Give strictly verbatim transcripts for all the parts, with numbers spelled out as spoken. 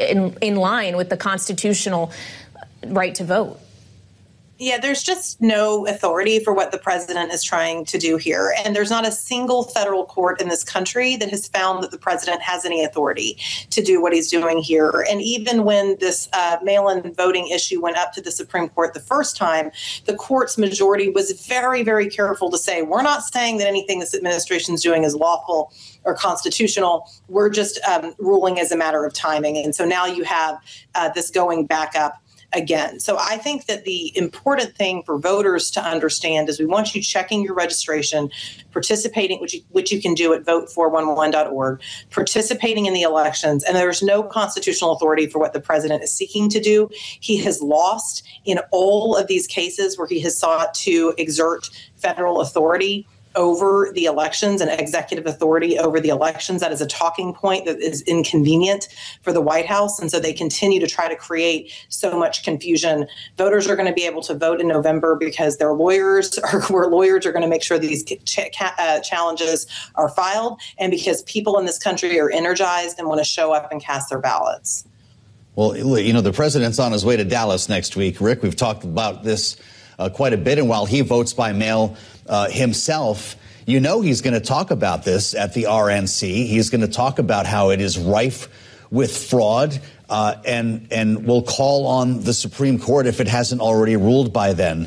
in, in line with the constitutional right to vote. Yeah, there's just no authority for what the president is trying to do here. And there's not a single federal court in this country that has found that the president has any authority to do what he's doing here. And even when this uh, mail-in voting issue went up to the Supreme Court the first time, the court's majority was very, very careful to say, we're not saying that anything this administration is doing is lawful or constitutional. We're just um, ruling as a matter of timing. And so now you have uh, this going back up again. So I think that the important thing for voters to understand is we want you checking your registration, participating, which you, which you can do at vote four one one dot org, participating in the elections. And there's no constitutional authority for what the president is seeking to do. He has lost in all of these cases where he has sought to exert federal authority over the elections and executive authority over the elections. That is a talking point that is inconvenient for the White House. And so they continue to try to create so much confusion. Voters are going to be able to vote in November because their lawyers are, where lawyers are going to make sure these ch- uh, challenges are filed, and because people in this country are energized and want to show up and cast their ballots. Well, you know, the president's on his way to Dallas next week. Rick, we've talked about this uh, quite a bit. And while he votes by mail uh, himself, you know he's going to talk about this at the R N C. He's going to talk about how it is rife with fraud uh, and and will call on the Supreme Court if it hasn't already ruled by then.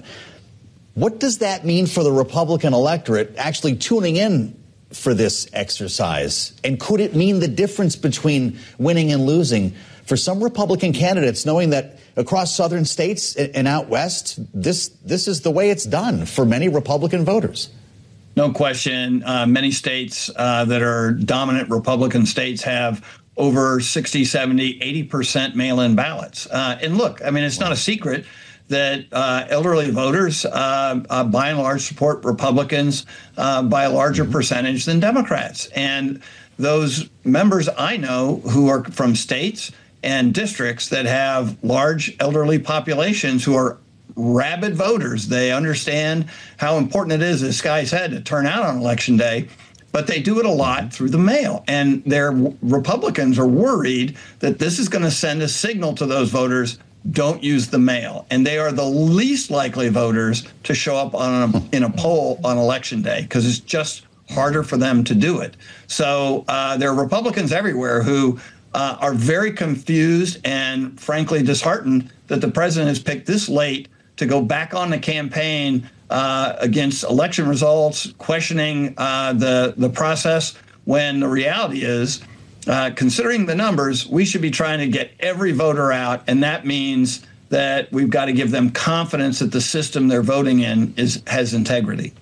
What does that mean for the Republican electorate actually tuning in for this exercise? And could it mean the difference between winning and losing for some Republican candidates, knowing that across southern states and out west, this this is the way it's done for many Republican voters? No question. Uh, many states uh, that are dominant Republican states have over sixty, seventy, eighty percent mail-in ballots. Uh, and look, I mean, it's not a secret that uh, elderly voters, uh, uh, by and large, support Republicans uh, by a larger percentage than Democrats. And those members I know who are from states and districts that have large elderly populations who are rabid voters. They understand how important it is, as Sky said, to turn out on Election Day, but they do it a lot through the mail. And their Republicans are worried that this is going to send a signal to those voters, don't use the mail. And they are the least likely voters to show up on a, in a poll on Election Day because it's just harder for them to do it. So uh, there are Republicans everywhere who uh, are very confused and frankly disheartened that the president has picked this late to go back on the campaign uh, against election results, questioning uh, the, the process, when the reality is, uh, considering the numbers, we should be trying to get every voter out, and that means that we've got to give them confidence that the system they're voting in is has integrity.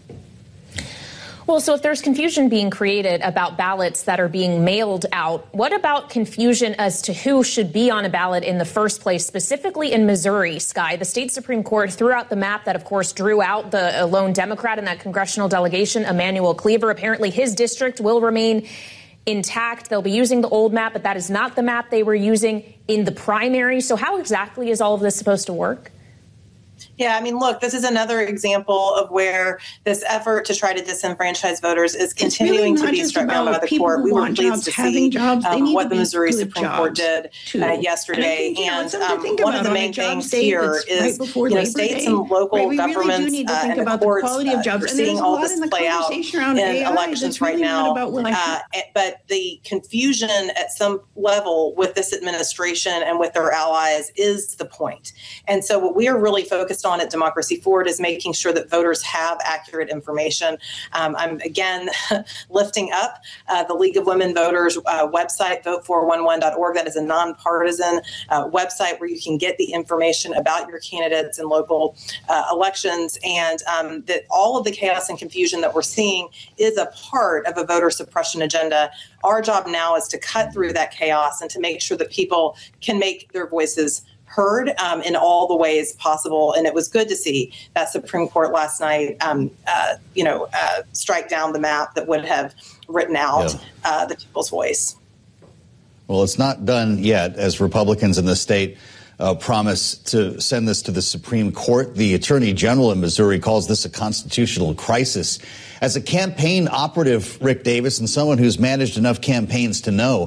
Well, so if there's confusion being created about ballots that are being mailed out, what about confusion as to who should be on a ballot in the first place, specifically in Missouri, Sky? The state Supreme Court threw out the map that, of course, drew out the lone Democrat in that congressional delegation, Emanuel Cleaver. Apparently, his district will remain intact. They'll be using the old map, but that is not the map they were using in the primary. So how exactly is all of this supposed to work? Yeah, I mean, look, this is another example of where this effort to try to disenfranchise voters is continuing really to be struck down by the court. We were pleased to see jobs, um, what the Missouri Supreme Court did uh, yesterday. And, and um, one of the main things here is, right you know, states and local right, governments really uh, and the courts uh, are seeing all this play out in A I elections right really now. Uh, but the confusion at some level with this administration and with their allies is the point. And so what we are really focused on at Democracy Forward is making sure that voters have accurate information. Um, I'm again lifting up uh, the League of Women Voters uh, website, vote four one one dot org. That is a nonpartisan uh, website where you can get the information about your candidates in local uh, elections, and um, that all of the chaos and confusion that we're seeing is a part of a voter suppression agenda. Our job now is to cut through that chaos and to make sure that people can make their voices heard um, in all the ways possible. And it was good to see that Supreme Court last night, um, uh, you know, uh, strike down the map that would have written out yeah. uh, the people's voice. Well, it's not done yet, as Republicans in the state uh, promise to send this to the Supreme Court. The Attorney General in Missouri calls this a constitutional crisis. As a campaign operative, Rick Davis, and someone who's managed enough campaigns to know,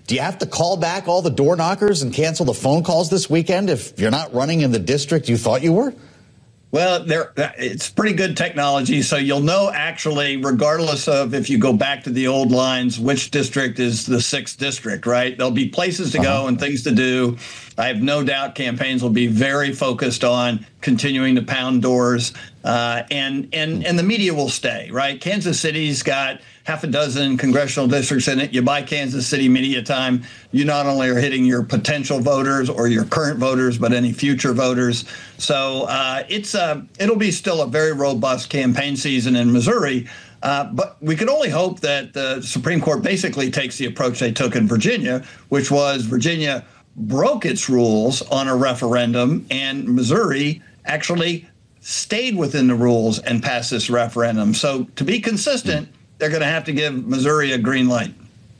Do you have to call back all the door knockers and cancel the phone calls this weekend if you're not running in the district you thought you were? Well, there it's pretty good technology, so you'll know actually, regardless of if you go back to the old lines, which district is the sixth district, right? There'll be places to uh-huh. go and things to do. I have no doubt campaigns will be very focused on continuing to pound doors, uh, and and and the media will stay, right? Kansas City's got half a dozen congressional districts in it. You buy Kansas City media time, you not only are hitting your potential voters or your current voters, but any future voters. So uh, it's uh, it'll be still a very robust campaign season in Missouri. Uh, but we can only hope that the Supreme Court basically takes the approach they took in Virginia, which was Virginia broke its rules on a referendum, and Missouri actually stayed within the rules and passed this referendum. So to be consistent, they're going to have to give Missouri a green light.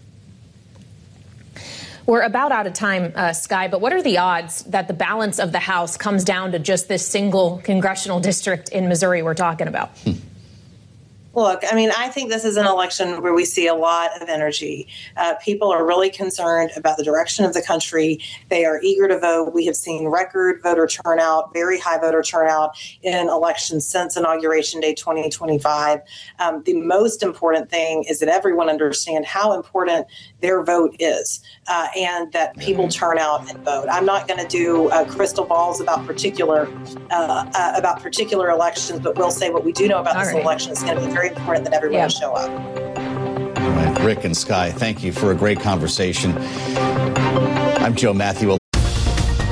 We're about out of time, uh, Sky, but what are the odds that the balance of the House comes down to just this single congressional district in Missouri we're talking about? Look, I mean, I think this is an election where we see a lot of energy. Uh, people are really concerned about the direction of the country. They are eager to vote. We have seen record voter turnout, very high voter turnout in elections since Inauguration Day twenty twenty-five. Um, the most important thing is that everyone understand how important their vote is, uh, and that people turn out and vote. I'm not going to do uh, crystal balls about particular uh, uh, about particular elections, but we'll say what we do know about All this right. election is going to be very important that everyone yeah. show up. All right, Rick and Sky, thank you for a great conversation. I'm Joe Matthew.